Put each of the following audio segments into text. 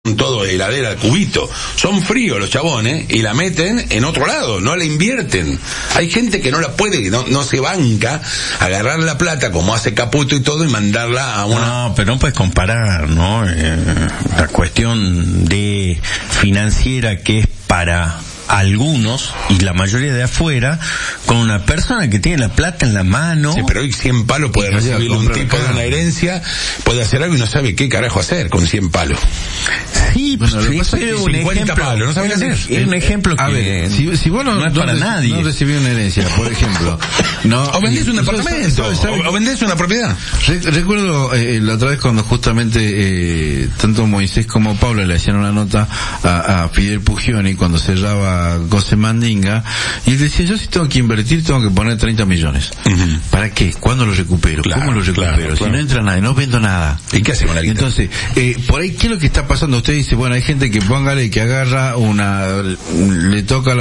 todo heladera, cubito. Son fríos los chabones y la meten en otro lado, no la invierten. Hay gente que no la puede, no se banca agarrar la plata como hace Caputo y todo y mandarla a una... No, pero no puedes comparar, ¿no? La cuestión de financiera que es para algunos y la mayoría de afuera con una persona que tiene la plata en la mano. Sí, pero hoy 100 palos puede recibir un tipo de una herencia, puede hacer algo y no sabe qué carajo hacer con 100 palos. Sí, bueno, pues es un 50 ejemplo, palos, no sabe qué hacer. Es un ejemplo que, a ver, si vos no es para nadie. No recibís una herencia, por ejemplo, no, o vendés un departamento, o vendés una propiedad. Recuerdo la otra vez cuando justamente tanto Moisés como Pablo le hacían una nota a Fidel Pugioni cuando cerraba José Mandinga, y él decía, yo si tengo que invertir tengo que poner 30 millones. ¿Para qué? ¿Cuándo lo recupero? Claro, ¿Cómo lo recupero? claro. Si no entra nadie, no vendo nada. ¿Y qué hace con la guita? Entonces, por ahí, ¿qué es lo que está pasando? Usted dice, bueno, hay gente que póngale, que agarra le toca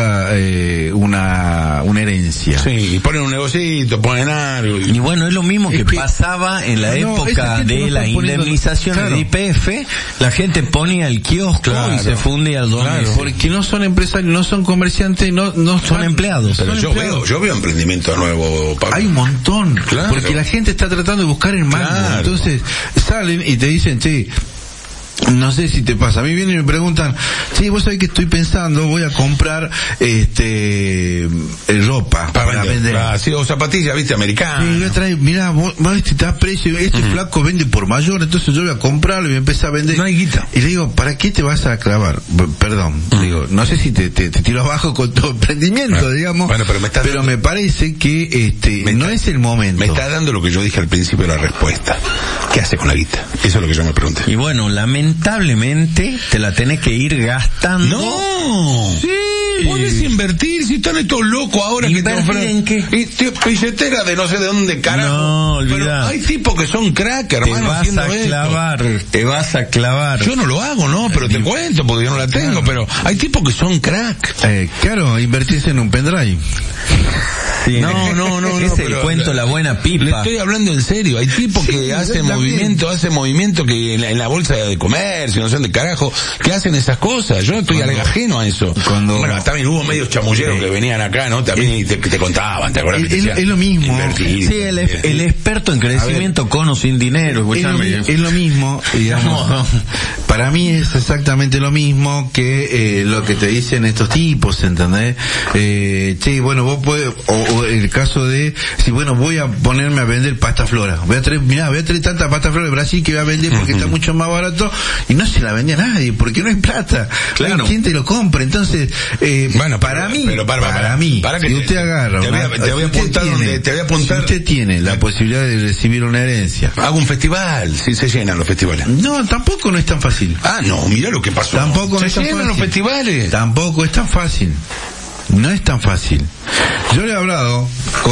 una herencia. Sí, y ponen un negocito, ponen algo. Y bueno, es lo mismo que pasaba en la época de la indemnización de IPF, la gente ponía el kiosco y se fundía al domingo. Claro, porque no son empresarios, no son comerciantes, no son empleados. Pero yo veo emprendimiento nuevo, Pablo. Hay un montón, claro, porque la gente está tratando de buscar el mango. Claro. Entonces salen y te dicen, che, no sé si te pasa, a mí vienen y me preguntan, sí, vos sabés que estoy pensando, voy a comprar ropa para vender. Sí, o zapatillas, viste, americanas. Sí, voy a traer, mirá, vos está a precio, flaco vende por mayor, entonces yo voy a comprarlo y voy a empezar a vender. No hay guita. Y le digo, ¿para qué te vas a clavar? Perdón, digo, no sé si te tiro abajo con tu emprendimiento, digamos, bueno, pero me parece que no es el momento. Me está dando lo que yo dije al principio de la respuesta. ¿Qué hace con la guita? Eso es lo que yo me pregunté. Y bueno, lamentablemente te la tenés que ir gastando. ¡No! Sí. Puedes invertir si están estos locos ahora que te ofrecen. ¿En qué? Y billetera de no sé de dónde carajo. No, olvidá. Pero hay tipos que son crack, hermano, haciendo esto. Te vas a clavar. Yo no lo hago, ¿no? Pero te cuento porque yo no la tengo, pero hay tipos que son crack. Claro, invertirse en un pendrive. Sí. No. Es el cuento, la buena pipa. Le estoy hablando en serio. Hay tipos que hacen movimiento que en la bolsa de comercio, no sé dónde carajo, que hacen esas cosas. Yo estoy ajeno a eso. Bueno, también hubo medios chamulleros que venían acá, ¿no? También te contaban, ¿te acuerdas? Es lo mismo. Sí, el experto en crecimiento con o sin dinero. Es lo mismo, digamos. Para mí es exactamente lo mismo que lo que te dicen estos tipos, ¿entendés? Che, bueno, vos podés, o el caso de, si bueno, voy a ponerme a vender pasta flora. Voy a traer tanta pasta flora de Brasil que voy a vender porque está mucho más barato, y no se la vende a nadie, porque no hay plata. Claro. No hay quien te lo compre. Entonces, para mí, si usted agarra, te voy a apuntar. Si usted tiene la posibilidad de recibir una herencia, hago un festival, si se llenan los festivales. No, tampoco no es tan fácil. No, mirá lo que pasó. Tampoco se llenan los festivales. Tampoco es tan fácil. No es tan fácil. Yo le he hablado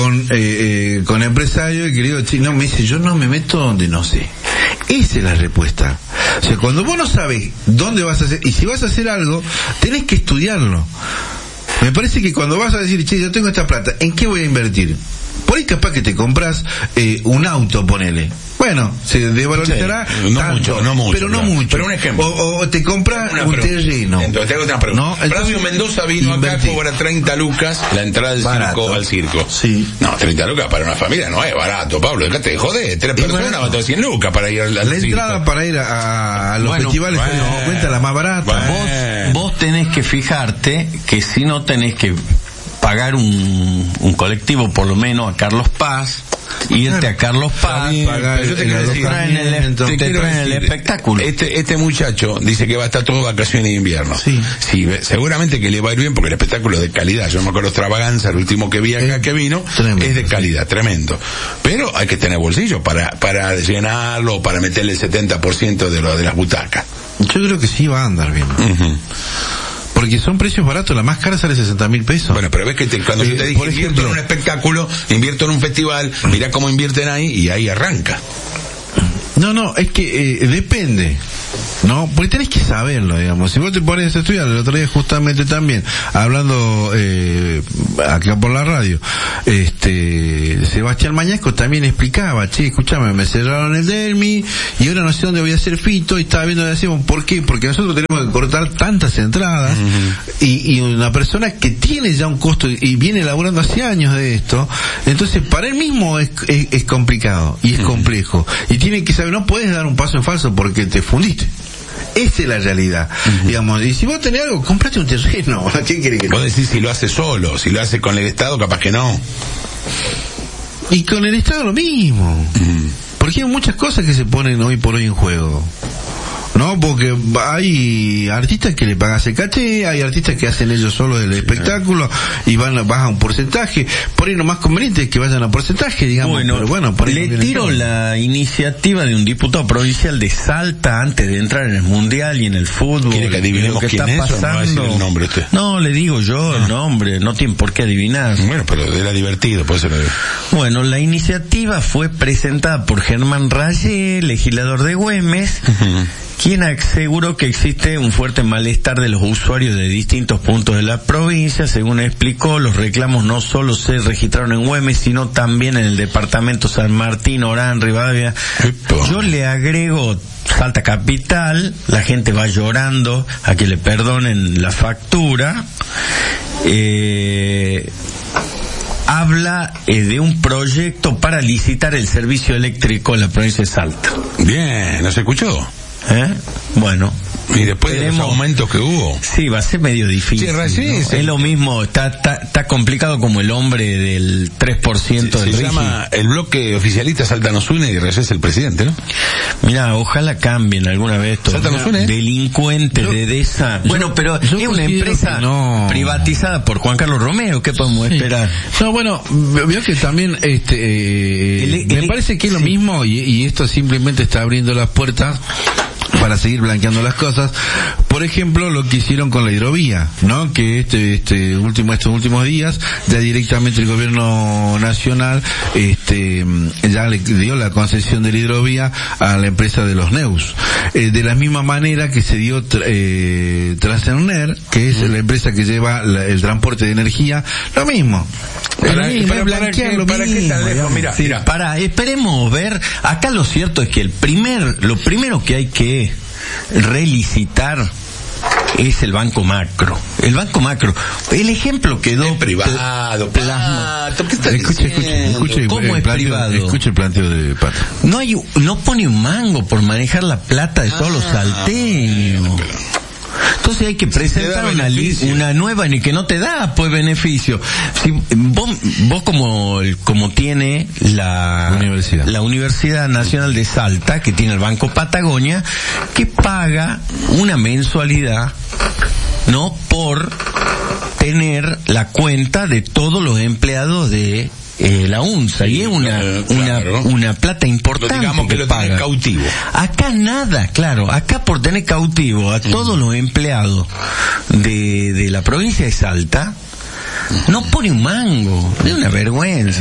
con empresarios y que le digo, no, me dice, yo no me meto donde no sé. Esa es la respuesta. O sea, cuando vos no sabes dónde vas a hacer, y si vas a hacer algo, tenés que estudiarlo. Me parece que cuando vas a decir, che, yo tengo esta plata, ¿en qué voy a invertir? Por ahí capaz que te compras un auto, ponele. Bueno, se devalorizará tanto, no mucho. Pero no mucho. Pero un ejemplo. O te compras un terreno. Entonces te hago una pregunta. Flavio Mendoza vino acá, cobra 30 lucas la entrada al circo. Sí. No, 30 lucas para una familia no es barato, Pablo. Dejate de joder. 3 personas van a 100 lucas para ir al circo. La entrada para ir a los festivales se cuenta la más barata. Vos tenés que fijarte que si no tenés que pagar un colectivo, por lo menos a Carlos Paz, irte a Carlos Paz, te traen el espectáculo. Este muchacho dice que va a estar todo vacaciones de invierno. Sí, seguramente que le va a ir bien porque el espectáculo es de calidad. Yo me acuerdo Extravaganza, el último que vi acá que vino, tremendo, es de calidad, tremendo. Pero hay que tener bolsillo para llenarlo, para meterle el 70% de las butacas. Yo creo que sí va a andar bien. Porque son precios baratos, la más cara sale 60.000 pesos. Bueno, pero ves que cuando yo te dije, invierto en un espectáculo, invierto en un festival, mirá cómo invierten ahí y ahí arranca. No, es que depende. ¿no? Porque tenés que saberlo, digamos. Si vos te pones a estudiar, el otro día justamente también, hablando acá por la radio, Sebastián Mañasco también explicaba, che, escúchame, me cerraron el Delmi, y ahora no sé dónde voy a hacer fito, y estaba viendo de hacemos, ¿por qué? Porque nosotros tenemos que cortar tantas entradas, y una persona que tiene ya un costo, y viene elaborando hace años de esto, entonces para él mismo es complicado, y es complejo, y tiene que saber, no puedes dar un paso en falso porque te fundiste. Esa es la realidad, digamos. Y si vos tenés algo, comprate un terreno. ¿Quién quiere que vos decís si lo hace solo, si lo hace con el Estado, capaz que no. Y con el Estado lo mismo. Porque hay muchas cosas que se ponen hoy por hoy en juego. No, porque hay artistas que le pagan ese caché, hay artistas que hacen ellos solo el espectáculo y bajan un porcentaje. Por ahí lo más conveniente es que vayan a porcentaje, digamos. Bueno, pero bueno, por ahí le tiro la iniciativa de un diputado provincial de Salta antes de entrar en el mundial y en el fútbol. ¿Quiere que adivinemos que quién está es pasando? ¿O no va a decir el nombre usted? No, le digo yo el nombre, no tiene por qué adivinar. Bueno, pero era divertido, por eso lo digo. Bueno, la iniciativa fue presentada por Germán Rayé, legislador de Güemes, quien aseguró que existe un fuerte malestar de los usuarios de distintos puntos de la provincia. Según explicó, los reclamos no solo se registraron en Güemes, sino también en el departamento San Martín, Orán, Rivadavia. Yo le agrego Salta Capital, la gente va llorando a que le perdonen la factura. Habla de un proyecto para licitar el servicio eléctrico en la provincia de Salta. Bien, ¿no se escuchó? Bueno. Y después de los aumentos que hubo. Sí, va a ser medio difícil. Sí, ¿no? Es lo mismo, está complicado como el hombre del 3% del se llama el bloque oficialista Salta nos une y Reyes es el presidente, ¿no? Mira, ojalá cambien alguna vez estos delincuentes de esa. Bueno, pero es una empresa privatizada por Juan Carlos Romero, ¿qué podemos esperar? No, bueno, veo que también me parece que es lo mismo y esto simplemente está abriendo las puertas para seguir blanqueando las cosas. Por ejemplo, lo que hicieron con la hidrovía, ¿no? Que estos últimos días ya directamente el gobierno nacional ya le dio la concesión de la hidrovía a la empresa de los Neus. De la misma manera que se dio Transener, que es la empresa que lleva el transporte de energía, lo mismo. ¿Para qué tan lejos? Mira. Esperemos ver. Acá lo cierto es que lo primero que hay que relicitar es el Banco Macro. El Banco Macro. El ejemplo quedó es privado. ¿Qué está escuche, ¿Cómo es privado? Escuche el planteo de Pato. No pone un mango por manejar la plata de todos los salteños. Entonces hay que presentar una nueva en el que no te da pues beneficio. Si vos como tiene la Universidad Nacional de Salta, que tiene el Banco Patagonia, que paga una mensualidad, ¿no? Por tener la cuenta de todos los empleados de la UNSA, y es una plata importante. Digamos que lo tiene cautivo. Acá nada, claro, acá por tener cautivo a todos los empleados de la provincia de Salta, no pone un mango. Es una vergüenza.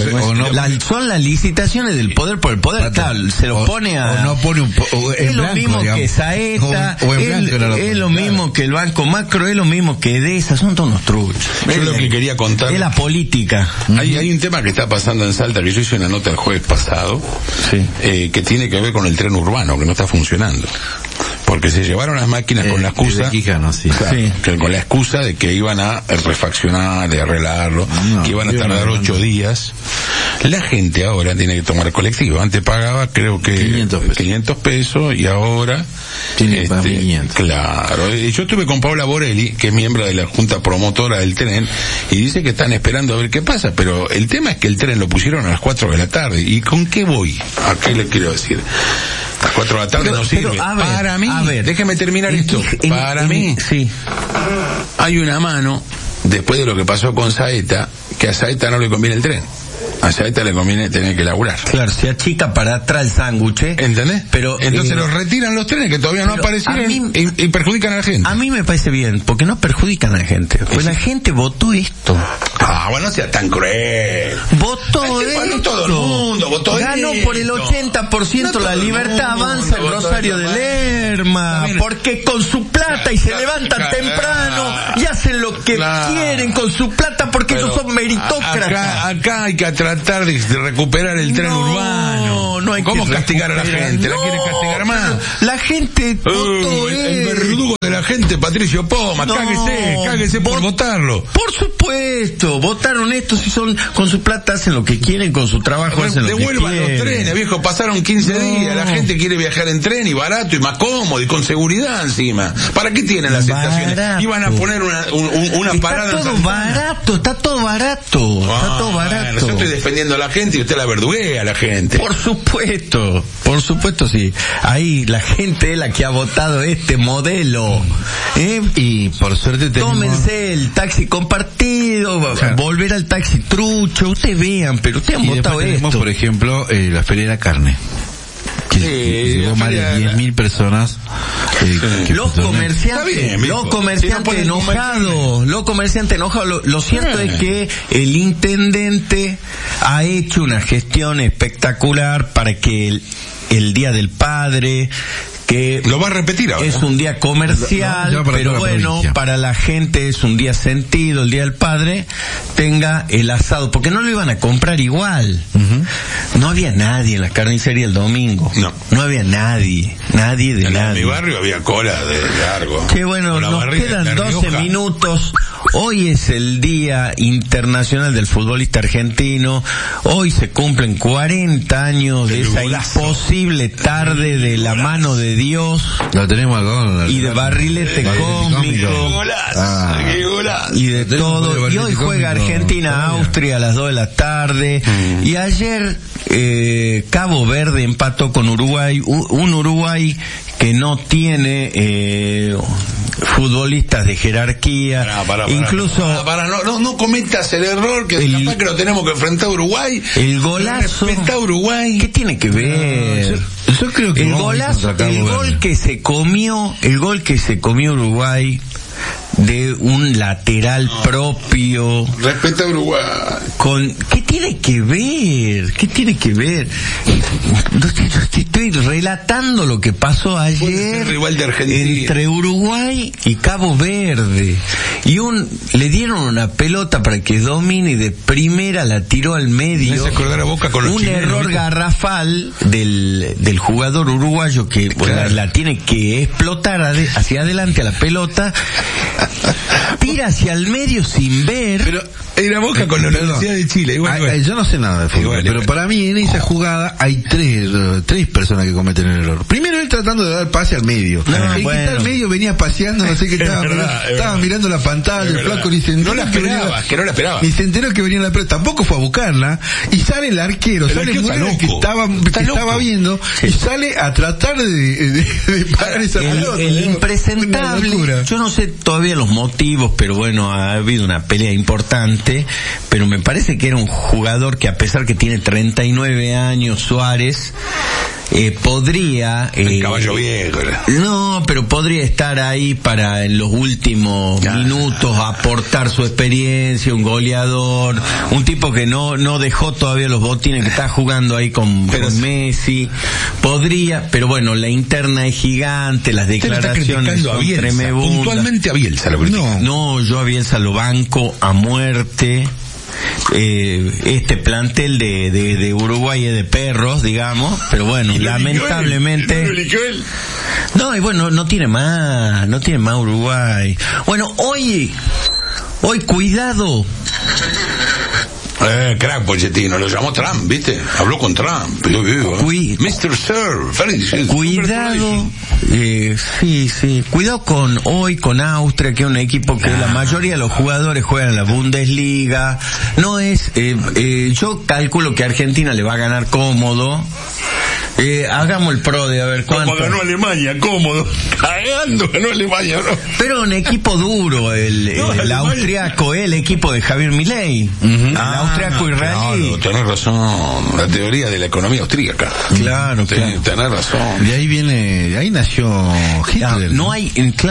Son las licitaciones del poder por el poder. Claro, se lo pone a... no pone es lo mismo que Saeta, es lo mismo que el Banco Macro, es lo mismo que DESA, son todos unos truchos. Yo lo que quería contar... Es la política. Hay un tema que está pasando en Salta, que yo hice una nota el jueves pasado, que tiene que ver con el tren urbano, que no está funcionando. Porque se llevaron las máquinas con la excusa, con la excusa de que iban a refaccionar, de arreglarlo, que iban a tardar 8 días. La gente ahora tiene que tomar el colectivo. Antes pagaba, creo que 500 pesos y ahora tiene que pagar 500. Claro. Yo estuve con Paula Borelli, que es miembro de la Junta Promotora del tren, y dice que están esperando a ver qué pasa, pero el tema es que el tren lo pusieron a las 4 de la tarde. ¿Y con qué voy? ¿A qué le quiero decir? A las 4 de la tarde no sirve. Para mí, déjeme terminar esto. Para mí, hay una mano, después de lo que pasó con Saeta, que a Saeta no le conviene el tren. A Saeta le conviene tener que laburar. Claro, se achica para atrás el sándwich. ¿Entendés? Pero entonces los retiran los trenes que todavía no aparecieron y perjudican a la gente. A mí me parece bien, porque no perjudican a la gente. Pues la gente votó esto. Bueno, no sea tan cruel. Votó esto. Bueno, todo el mundo votó Ganó por el 80% no la Libertad Avanza el Rosario de Lerma. Porque con su plata y se levantan temprano y hacen lo que quieren con su plata porque ellos son meritócratas. Acá hay que tratar de recuperar el tren urbano. No hay ¿Cómo que castigar a la gente? ¿La quieren castigar más? La gente votó el verdugo de la gente, Patricio Poma. Cáguese por votarlo. Por supuesto, votaron esto. Si son con su plata hacen lo que quieren, con su trabajo hacen lo que quieren. Devuelvan los trenes, viejo. Pasaron 15 días. La gente quiere viajar en tren y barato y más cómodo y con seguridad encima. ¿Para qué tienen las estaciones? Iban a poner una parada. Está todo barato. Bueno, yo estoy defendiendo a la gente y usted la verduguea a la gente. Por supuesto sí. Ahí la gente es la que ha votado este modelo. Y por suerte tómense el taxi compartido, volver al taxi trucho, ustedes vean, pero ustedes han votado tenemos, esto. Por ejemplo, la Feria de la Carne. Que llegó más de 10.000 personas. Los comerciantes enojados. Lo cierto es que el intendente ha hecho una gestión espectacular para que el Día del Padre, que lo va a repetir ahora. Es un día comercial, pero bueno, para la gente es un día sentido, el Día del Padre, tenga el asado, porque no lo iban a comprar igual. No había nadie en la carnicería el domingo. No había nadie de nadie. En mi barrio había cola de largo. Que bueno, nos quedan 12 minutos. Hoy es el Día Internacional del Futbolista Argentino. Hoy se cumplen 40 años de esa imposible tarde de la mano de Dios. Lo tenemos acá. Y de barrilete cómico. Y de todo. Y hoy juega Argentina-Austria a las 2 de la tarde. Y ayer Cabo Verde empató con Uruguay. Un Uruguay que no tiene futbolistas de jerarquía. Incluso no cometas el error que capaz que lo tenemos que enfrentar a Uruguay. El golazo. Respeta a Uruguay. ¿Qué tiene que ver? Yo creo que el golazo, el gol que se comió Uruguay de un lateral propio. Respeta a Uruguay. ¿Qué tiene que ver? Estoy relatando lo que pasó ayer entre Uruguay y Cabo Verde. Y le dieron una pelota para que domine y de primera la tiró al medio. Me hace acordar a Boca con los un chilenos, error garrafal del jugador uruguayo que la tiene que explotar hacia adelante a la pelota. Tira hacia el medio sin ver. Pero era Boca con la Universidad de Chile. Igual. Yo no sé nada de fútbol, pero para mí en esa jugada hay tres personas que cometen el error. Primero él tratando de dar pase al medio. Que está al medio venía paseando, no sé qué estaba mirando la pantalla, el flaco ni se enteró. Que no la esperaba. Ni se enteró que venía la pelota. Tampoco fue a buscarla. Y sale el arquero, sale el que estaba viendo, y sale a tratar de parar esa pelota. El impresentable. Yo no sé todavía los motivos, pero bueno, ha habido una pelea importante, pero me parece que era un jugador que, a pesar que tiene 39 años, Suárez, podría... el caballo viejo. No, pero podría estar ahí para en los últimos minutos aportar su experiencia, un goleador, un tipo que no dejó todavía los botines, que está jugando ahí con Messi. Podría, pero bueno, la interna es gigante, las declaraciones son tremebundas. Puntualmente a Bielsa lo critica. No, yo a Bielsa lo banco a muerte. Este plantel de Uruguay es de perros, digamos, pero bueno, lamentablemente no, y bueno, no tiene más Uruguay. Bueno, hoy cuidado. Crack Pochettino, lo llamó Trump, ¿viste? Habló con Trump. Mr. Sir, cuidado. Sí. Cuidado con Austria, que es un equipo que la mayoría de los jugadores juegan en la Bundesliga. No es, yo calculo que Argentina le va a ganar cómodo. Hagamos el pro de a ver cuánto. Como ganó Alemania, cómodo. Cagando ganó Alemania, ¿no? Pero un equipo duro, el austriaco, el equipo de Javier Milei. El austriaco israelí. Claro, tenés razón. La teoría de la economía austríaca. Claro. Tenés razón. De ahí nació Hitler. No hay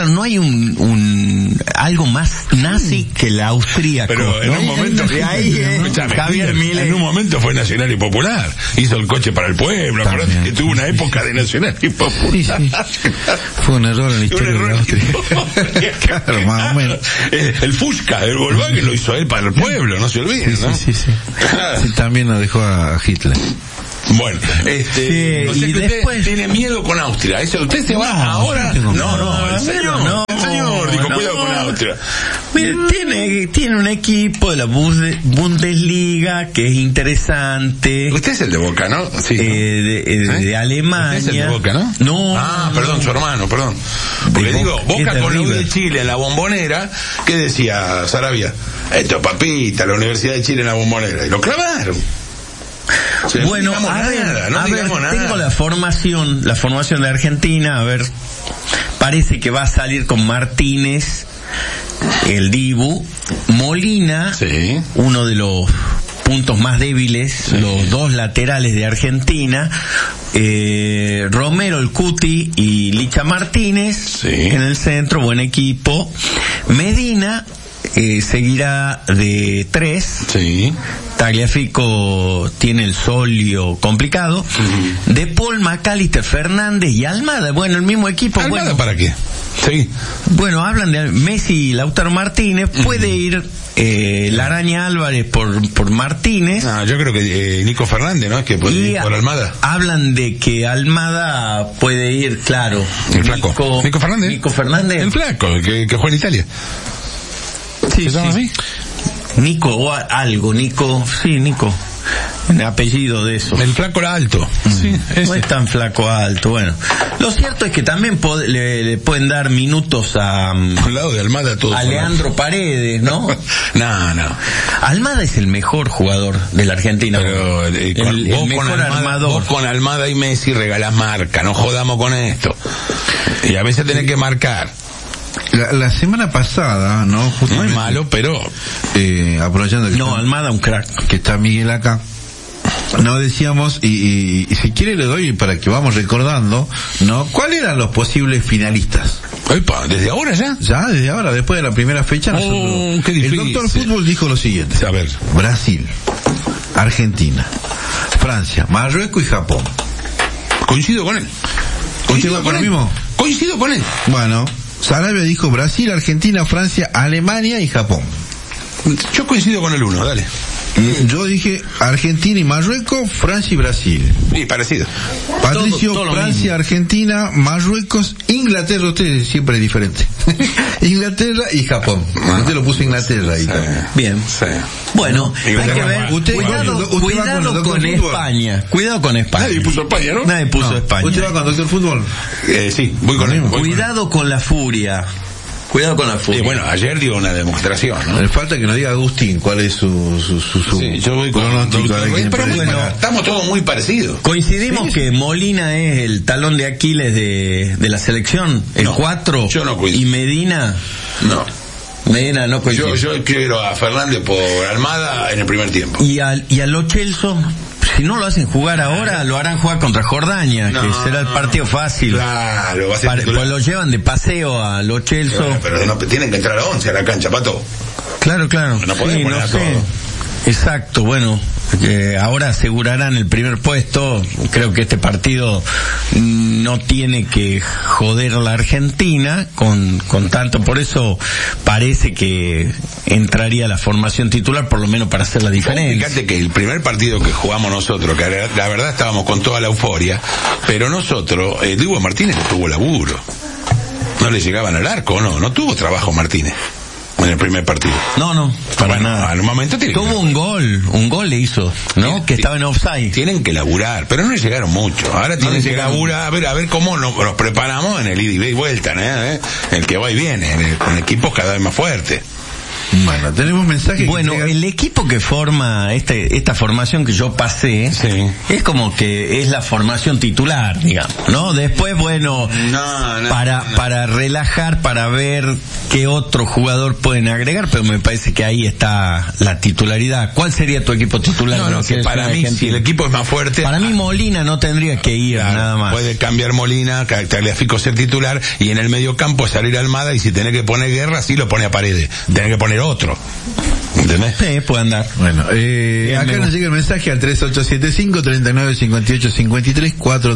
algo más nazi que el austríaco. Pero en un momento Javier Milei. En un momento fue nacional y popular. Hizo el coche para el pueblo. Que tuvo una época de nacional y popular. Sí. Fue un error en la historia de Austria. Claro, más o menos. El Fusca, el Volkswagen lo hizo él para el pueblo, no se olviden, ¿no? Sí. Sí, también lo dejó a Hitler. Bueno, y después tiene miedo con Austria. ¿Usted se va ahora? No, el señor dijo cuidado con Austria. Mire, tiene un equipo de la Bundesliga que es interesante. Usted es el de Boca, ¿no? Sí. De Alemania. ¿Usted es el de Boca, no? No. Perdón, su hermano, perdón. Porque digo, Boca con la U de Chile en la Bombonera, ¿qué decía Sarabia? Esto, papita, la Universidad de Chile en la Bombonera. Y lo clavaron. Bueno, a ver, tengo la formación de Argentina, a ver, parece que va a salir con Martínez, el Dibu, Molina, sí, uno de los puntos más débiles, sí, los dos laterales de Argentina, Romero, el Cuti y Licha Martínez, sí, en el centro, buen equipo, Medina, seguirá de 3. Sí. Tagliafico tiene el solio complicado. Uh-huh. De Paul, McAllister, Fernández y Almada. Bueno, el mismo equipo. ¿Almada para qué? Sí. Bueno, hablan de Messi y Lautaro Martínez. Uh-huh. Puede ir la Araña Álvarez por Martínez. Yo creo que Nico Fernández, ¿no? Es que puede ir por Almada. Hablan de que Almada puede ir, claro. El flaco. Nico Fernández. El flaco, que juega en Italia. Sí, ¿se llama así? Nico o algo, Nico, un apellido de eso. El flaco era alto. Sí, no es tan flaco alto. Bueno, lo cierto es que también le pueden dar minutos al lado de Almada todo. A Leandro Paredes, ¿no? No. Almada es el mejor jugador de la Argentina. Pero el mejor armador. Vos con Almada y Messi regalás marca, no jodamos con esto. Y a veces tenés que marcar. La semana pasada, ¿no? No es malo, pero aprovechando que Almada un crack, que está Miguel acá, no decíamos, y si quiere le doy para que vamos recordando, ¿no? ¿Cuáles eran los posibles finalistas? Epa, ¿desde ahora ya? Ya, desde ahora, después de la primera fecha. Qué difícil. El doctor Fútbol dijo lo siguiente. A ver. Brasil, Argentina, Francia, Marruecos y Japón. Coincido con él. ¿Coincido con él? Mismo? Coincido con él. Bueno, Sarabia dijo Brasil, Argentina, Francia, Alemania y Japón. Yo coincido con el uno, dale. Yo dije Argentina y Marruecos, Francia y Brasil. Sí, parecido. Patricio, todo Francia, Argentina, Marruecos, Inglaterra, usted siempre es diferente. Inglaterra y Japón. Usted lo puso Inglaterra ahí. Sí. Bien. Sí. Bueno, hay que ver. Cuidado con España. Cuidado con España. Nadie puso España, ¿no? Nadie puso España. ¿Usted va con Doctor Fútbol? Sí, voy con él. Cuidado con la furia. Cuidado con la furia. Bueno, ayer dio una demostración, ¿no? Le falta que nos diga Agustín cuál es su sí, yo voy con pero bueno, estamos todos muy parecidos. Coincidimos que Molina es el talón de Aquiles de la selección, el 4. Yo no coincido. Y Medina no coincide. Yo quiero a Fernández por Almada en el primer tiempo. Y a Lo Celso, si no lo hacen jugar ahora, lo harán jugar contra Jordania, que será el partido fácil. Claro, va a ser pues lo llevan de paseo a Lo Celso. Pero no, tienen que entrar a 11 a la cancha, Pato. Claro. No podemos poner a todo. Exacto, bueno, ahora asegurarán el primer puesto. Creo que este partido no tiene que joder a la Argentina con tanto, por eso parece que entraría la formación titular, por lo menos para hacer la diferencia. Fíjate que el primer partido que jugamos nosotros, que la verdad estábamos con toda la euforia, pero nosotros, Diego Martínez tuvo laburo, no le llegaban al arco, no tuvo trabajo Martínez en el primer partido. No, para nada. Al momento tuvo un gol le hizo, ¿no? Que estaba en offside. Tienen que laburar, pero no le llegaron mucho. Ahora tienen que laburar, a ver cómo nos preparamos en el ida y vuelta, el que va y viene, con equipos cada vez más fuertes. Bueno, tenemos mensajes. Bueno, el equipo que forma esta formación que yo pasé, es como que es la formación titular, digamos, ¿no? Después, bueno, para relajar, para ver qué otro jugador pueden agregar, pero me parece que ahí está la titularidad. ¿Cuál sería tu equipo titular? Que para mí, si el equipo es más fuerte... Para mí Molina no tendría que ir, nada más. Puede cambiar Molina, Tagliafico ser titular, y en el medio campo salir Almada, y si tenés que poner Guerra, sí lo pone a Paredes. Tenés que poner otro. ¿Entendés? Sí, puede andar. Bueno, acá nos llega el mensaje al 3875-3958-53,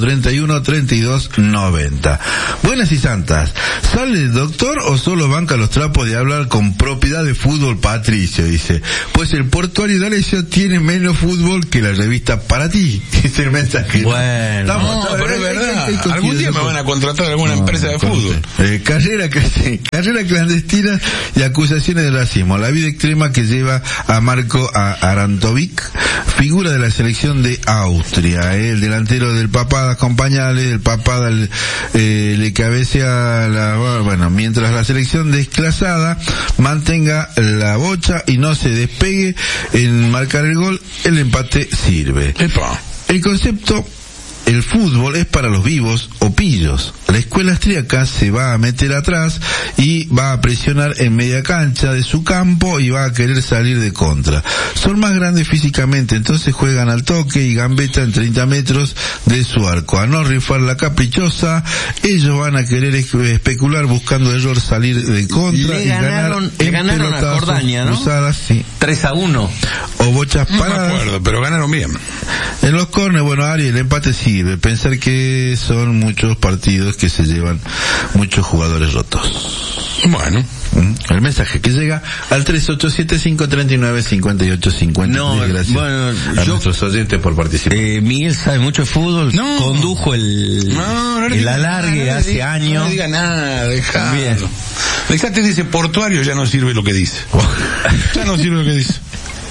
431-3290. Buenas y santas. ¿Sale el doctor o solo banca los trapos de hablar con propiedad de fútbol Patricio? Dice, pues el Portuario de Alessio tiene menos fútbol que la revista Para Ti. Dice el mensaje. Bueno, pero es verdad. Algún día me van a contratar a alguna empresa de fútbol. Carrera clandestina y acusaciones de racismo. La vida extrema que lleva a Marco Arantovic, figura de la selección de Austria, el delantero del Papada, acompañale, el Papada le cabecea mientras la selección desclasada mantenga la bocha y no se despegue en marcar el gol, el empate sirve. El concepto: el fútbol es para los vivos o pillos. La escuela austríaca se va a meter atrás y va a presionar en media cancha de su campo y va a querer salir de contra. Son más grandes físicamente, entonces juegan al toque y gambeta en 30 metros de su arco. A no rifar la caprichosa, ellos van a querer especular buscando error, salir de contra le ganaron a Jordania, ¿no? Cruzadas, sí. 3-1. O bochas paradas. No me acuerdo, pero ganaron bien. En los córneres, Ari, el empate sirve. Pensar que son muchos partidos que se llevan muchos jugadores rotos. Bueno. El mensaje que llega al 3875-3958-53. Gracias a nuestros oyentes por participar. Miguel sabe mucho de fútbol. Condujo el alargue hace años. No diga nada, dejalo. Bien. Dejate, dice Portuario, ya no sirve lo que dice. Ya no sirve lo que dice.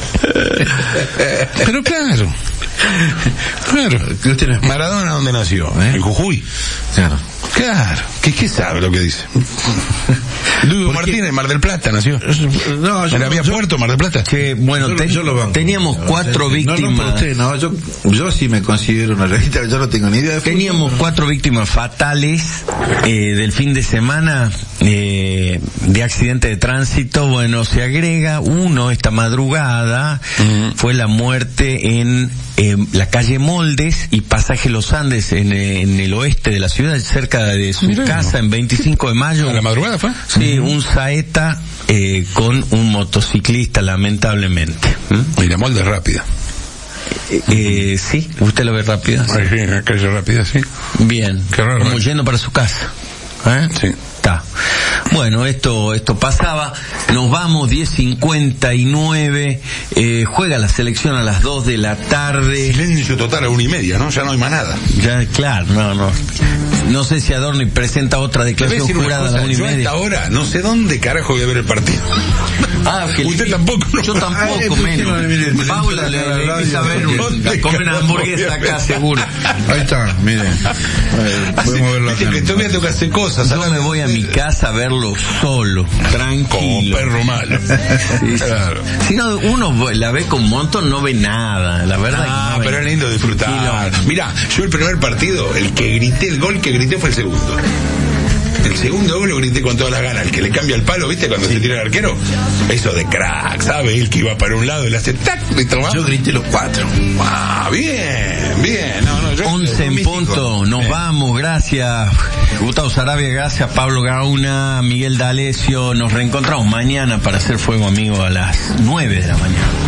Pero claro. Maradona, ¿dónde nació? En Jujuy. Claro. ¿Qué sabe lo que dice? Luis Martínez, Mar del Plata nació. Había puerto Mar del Plata. Que bueno, teníamos 4 víctimas. Yo sí me considero una revista, yo no tengo ni idea de fútbol. Teníamos 4 víctimas fatales del fin de semana de accidente de tránsito. Bueno, se agrega uno esta madrugada. Fue la muerte en la calle Moldes y Pasaje Los Andes en el oeste de la ciudad, cerca de su casa, en 25 de mayo. ¿A la madrugada fue? Sí, un saeta con un motociclista, lamentablemente. Y la Moldes rápida. Sí, usted lo ve rápida. Sí, la calle rápida, sí. Bien. Qué raro. Como yendo para su casa. Sí. Está. Bueno, esto pasaba. Nos vamos, 10:59. Juega la selección a las 2 de la tarde. Silencio total a 1:30, ¿no? Ya no hay más nada. Ya, claro, no sé si Adorni presenta otra declaración jurada a las 1:30. Yo a esta hora no sé dónde carajo voy a ver el partido. Usted tampoco. Yo tampoco, menos. Paula le empieza a ver comer una hamburguesa acá, seguro. Ahí está, miren. Podemos verlo acá. Que todavía tengo que hacer cosas. Yo me voy a mi casa a verlo solo, tranquilo. Como perro malo. Sí, claro. Si no, uno la ve con un montón, no ve nada, la verdad. Pero es lindo disfrutar. Mirá, yo el primer partido, el gol que grité fue el segundo. El segundo gol lo grité con todas las ganas. El que le cambia el palo, ¿viste? Cuando se tira el arquero. Eso de crack, ¿sabe? El que iba para un lado y le hace tac, yo grité los 4. Bien. 11 en punto. Nos vamos. Gracias, Gustavo Sarabia. Gracias, Pablo Gauna, Miguel D'Alessio. Nos reencontramos mañana para hacer Fuego Amigo a las 9 de la mañana.